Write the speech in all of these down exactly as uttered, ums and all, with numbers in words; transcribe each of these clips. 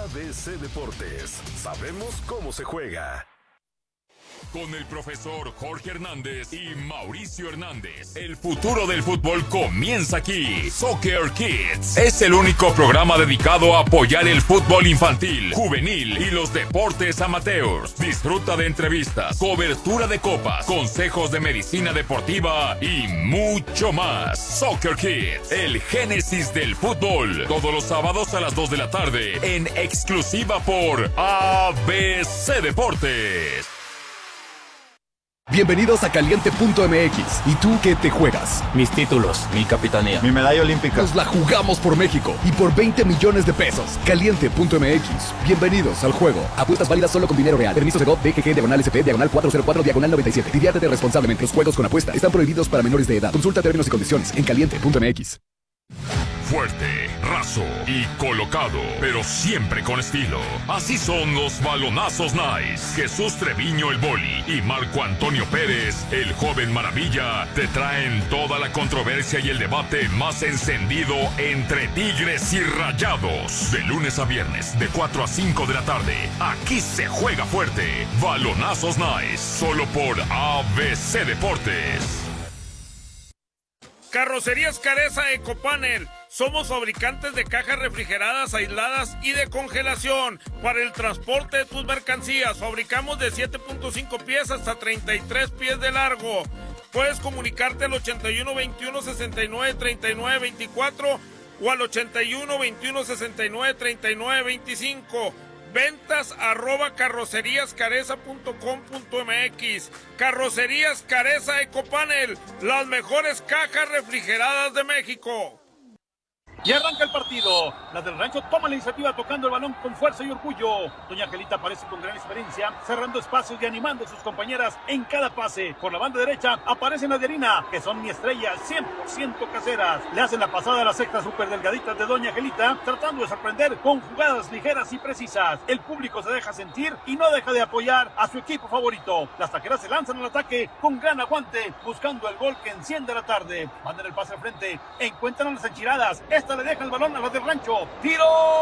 B C Deportes, sabemos cómo se juega. Con el profesor Jorge Hernández y Mauricio Hernández. El futuro del fútbol comienza aquí. Soccer Kids es el único programa dedicado a apoyar el fútbol infantil, juvenil y los deportes amateurs. Disfruta de entrevistas, cobertura de copas, consejos de medicina deportiva y mucho más. Soccer Kids, el génesis del fútbol. Todos los sábados a las dos de la tarde en exclusiva por A B C Deportes. Bienvenidos a Caliente punto M X. ¿Y tú qué te juegas? Mis títulos, mi capitanía, mi medalla olímpica. Nos la jugamos por México y por veinte millones de pesos. Caliente punto M X. Bienvenidos al juego. Apuestas válidas solo con dinero real. Permiso de G O P, D G G, diagonal S P, diagonal cuatro cero cuatro, diagonal noventa y siete. Diviértete responsablemente. Los juegos con apuesta están prohibidos para menores de edad. Consulta términos y condiciones en Caliente punto M X. Fuerte, raso y colocado, pero siempre con estilo. Así son los balonazos Nice. Jesús Treviño el Boli y Marco Antonio Pérez, el joven maravilla, te traen toda la controversia y el debate más encendido entre Tigres y Rayados. De lunes a viernes, de cuatro a cinco de la tarde, aquí se juega fuerte. Balonazos Nice, solo por A B C Deportes. Carrocerías Careza Ecopanel. Somos fabricantes de cajas refrigeradas, aisladas y de congelación para el transporte de tus mercancías. Fabricamos de siete punto cinco pies hasta treinta y tres pies de largo. Puedes comunicarte al ochenta y uno veintiuno sesenta y nueve treinta y nueve veinticuatro o al ochenta y uno veintiuno sesenta y nueve treinta y nueve veinticinco. Ventas arroba carrocerías careza punto com punto M X. Carrocerías Careza Ecopanel, las mejores cajas refrigeradas de México. Y arranca el partido. Las del Rancho toman la iniciativa tocando el balón con fuerza y orgullo. Doña Angelita aparece con gran experiencia, cerrando espacios y animando a sus compañeras en cada pase. Por la banda derecha aparecen las de Harina, que son mi estrella, cien por ciento caseras. Le hacen la pasada a las sextas súper delgaditas de Doña Angelita, tratando de sorprender con jugadas ligeras y precisas. El público se deja sentir y no deja de apoyar a su equipo favorito. Las taqueras se lanzan al ataque con gran aguante, buscando el gol que enciende la tarde. Mandan el pase al frente, encuentran a las enchiladas. Esta le deja el balón a las del Rancho. ¡Tiro!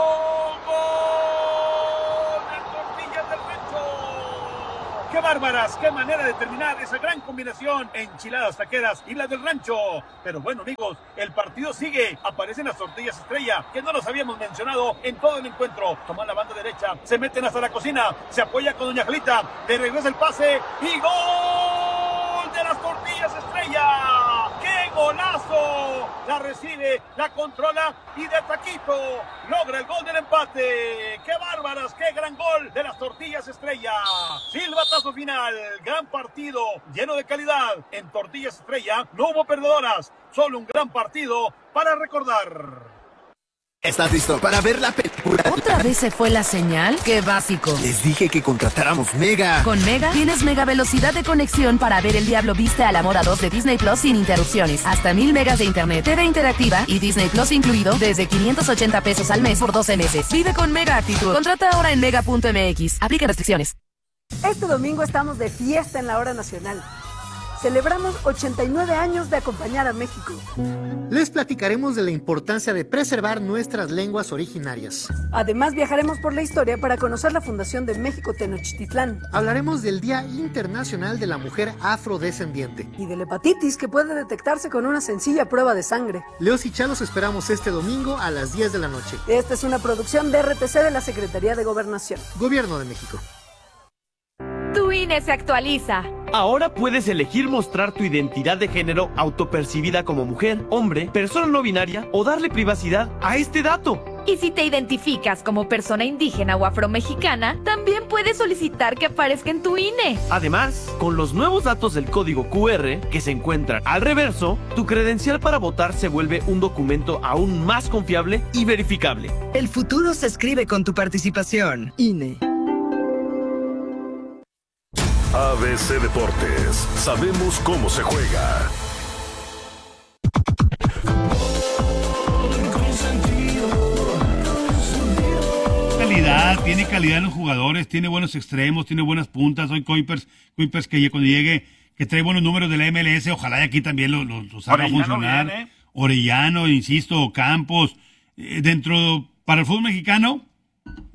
¡Gol! ¡De Tortillas del Rancho! ¡Qué bárbaras! ¡Qué manera de terminar esa gran combinación! Enchiladas taqueras y las del Rancho. Pero bueno, amigos, el partido sigue. Aparecen las Tortillas Estrella, que no los habíamos mencionado en todo el encuentro. Toman la banda derecha, se meten hasta la cocina, se apoya con Doña Angelita, le regresa el pase y ¡gol de las Tortillas Estrella! ¡Qué golazo! La recibe, la controla y de taquito logra el gol del empate. ¡Qué bárbaras! ¡Qué gran gol de las Tortillas Estrella! Silbatazo final, gran partido, lleno de calidad. En Tortillas Estrella no hubo perdedoras, solo un gran partido para recordar. ¿Estás listo para ver la película? ¿Otra vez se fue la señal? ¡Qué básico! Les dije que contratáramos Mega. Con Mega tienes mega velocidad de conexión para ver El Diablo Viste a la Moda dos de Disney Plus sin interrupciones. Hasta mil megas de internet, T V interactiva y Disney Plus incluido desde quinientos ochenta pesos al mes por doce meses. Vive con Mega Actitud. Contrata ahora en mega punto M X. Aplica restricciones. Este domingo estamos de fiesta en la hora nacional. Celebramos ochenta y nueve años de acompañar a México. Les platicaremos de la importancia de preservar nuestras lenguas originarias. Además, viajaremos por la historia para conocer la fundación de México Tenochtitlán. Hablaremos del Día Internacional de la Mujer Afrodescendiente. Y de la hepatitis, que puede detectarse con una sencilla prueba de sangre. Leos y Chalos esperamos este domingo a las diez de la noche. Esta es una producción de R T C de la Secretaría de Gobernación. Gobierno de México. Tu I N E se actualiza. Ahora puedes elegir mostrar tu identidad de género autopercibida como mujer, hombre, persona no binaria o darle privacidad a este dato. Y si te identificas como persona indígena o afromexicana, también puedes solicitar que aparezca en tu I N E. Además, con los nuevos datos del código Q R que se encuentran al reverso, tu credencial para votar se vuelve un documento aún más confiable y verificable. El futuro se escribe con tu participación. I N E. A B C Deportes, sabemos cómo se juega. Calidad, tiene calidad en los jugadores, tiene buenos extremos, tiene buenas puntas. Hoy Kuipers, Kuipers que cuando llegue, que trae buenos números de la M L S, ojalá y aquí también los lo, lo haga funcionar. Bien, ¿eh? Orellano, insisto, Campos, eh, dentro, para el fútbol mexicano,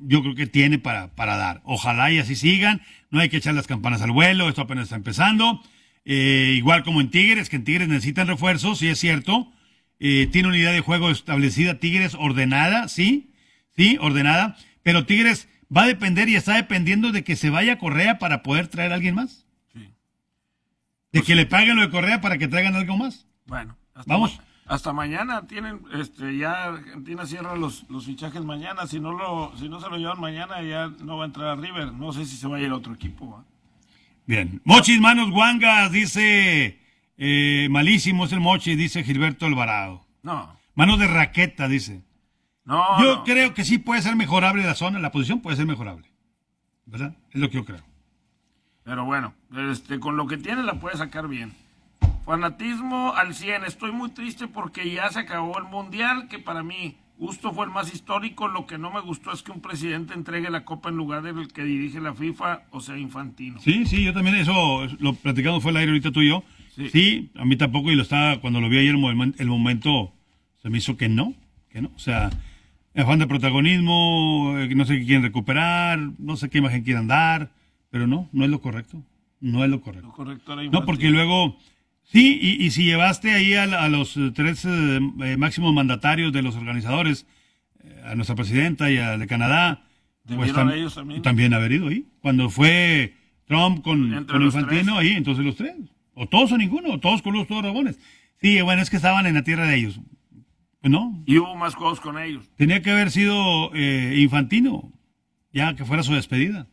yo creo que tiene para, para dar. Ojalá y así sigan. No hay que echar las campanas al vuelo. Esto apenas está empezando. Eh, igual como en Tigres, que en Tigres necesitan refuerzos, sí es cierto. Eh, tiene una unidad de juego establecida, Tigres ordenada, sí, sí, ordenada. Pero Tigres va a depender y está dependiendo de que se vaya Correa para poder traer a alguien más. Sí. De pues que sí. le paguen lo de Correa para que traigan algo más. Bueno, hasta vamos. Ma- hasta mañana tienen, este, ya Argentina cierra los, los fichajes mañana. Si no lo, si no se lo llevan mañana, ya no va a entrar a River. No sé si se va a ir a otro equipo. ¿va? Bien. Mochis, manos guangas, dice eh, malísimo es el Mochis, dice Gilberto Alvarado. No. Manos de raqueta, dice. No, yo no. creo que sí puede ser mejorable la zona, la posición puede ser mejorable. ¿Verdad? Es lo que yo creo. Pero bueno, este, con lo que tiene la puede sacar bien. Fanatismo al cien. Estoy muy triste porque ya se acabó el Mundial, que para mí justo fue el más histórico. Lo que no me gustó es que un presidente entregue la copa en lugar del que dirige la FIFA, o sea, Infantino. Sí, sí, yo también eso lo platicamos fue el aire ahorita tú y yo. Sí, sí a mí tampoco, y lo estaba, cuando lo vi ayer, el momento se me hizo que no, que no. O sea, afán de protagonismo, no sé qué quieren recuperar, no sé qué imagen quieren dar, pero no, no es lo correcto. No es lo correcto. Lo correcto era no, porque luego... Sí, y, y si llevaste ahí a, a los tres eh, máximos mandatarios de los organizadores, eh, a nuestra presidenta y a de Canadá, pues tam- ellos también? también haber ido ahí. Cuando fue Trump con, con Infantino, ahí, entonces los tres. O todos o ninguno, o todos con los todos rabones. Sí, bueno, es que estaban en la tierra de ellos. Pues no. Y hubo más juegos con ellos. Tenía que haber sido eh, Infantino, ya que fuera su despedida.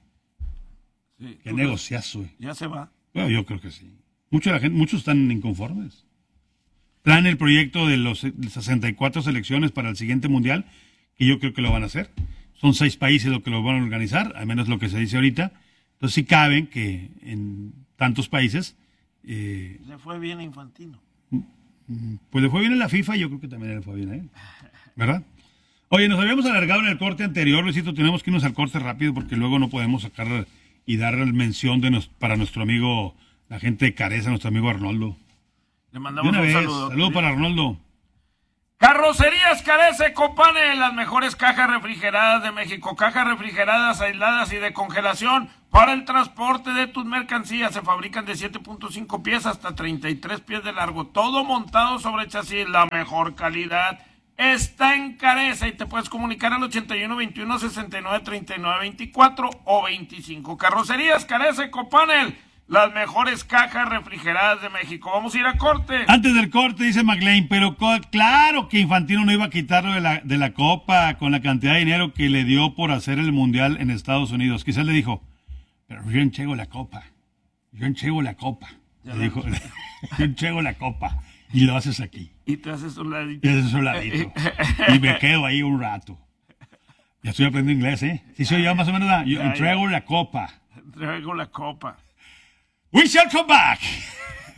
Sí, Qué negociazo. Eh. Ya se va. Bueno, yo creo que sí. Mucha la gente, muchos están inconformes. Traen el proyecto de los sesenta y cuatro selecciones para el siguiente mundial, que yo creo que lo van a hacer. Son seis países los que lo van a organizar, al menos lo que se dice ahorita. Entonces sí caben que en tantos países... Eh, le fue bien a Infantino. Pues le fue bien a la FIFA y yo creo que también le fue bien a él. ¿Verdad? Oye, nos habíamos alargado en el corte anterior, Luisito, tenemos que irnos al corte rápido porque luego no podemos sacar y dar mención de nos, para nuestro amigo... La gente de Careza, nuestro amigo Arnoldo. Le mandamos un vez, saludo. Saludo para Arnoldo. Carrocerías Carece Copane, las mejores cajas refrigeradas de México. Cajas refrigeradas, aisladas y de congelación para el transporte de tus mercancías. Se fabrican de siete punto cinco pies hasta treinta y tres pies de largo. Todo montado sobre chasis. La mejor calidad está en Careza y te puedes comunicar al ochenta y uno, veintiuno, sesenta y nueve, treinta y nueve, veinticuatro o veinticinco. Carrocerías Carece Copanel. Las mejores cajas refrigeradas de México. Vamos a ir a corte. Antes del corte, dice McLean, pero co- claro que Infantino no iba a quitarlo de la, de la Copa con la cantidad de dinero que le dio por hacer el Mundial en Estados Unidos. Quizás le dijo, pero yo entrego la Copa. Yo entrego la Copa. Le dijo, yo entrego la Copa. Y lo haces aquí. Y te haces un ladito. Y haces un ladito. Y me quedo ahí un rato. Ya estoy aprendiendo inglés, ¿eh? Si soy yo más o menos, yo ya, entrego ya. la Copa. Entrego la Copa. We shall come back.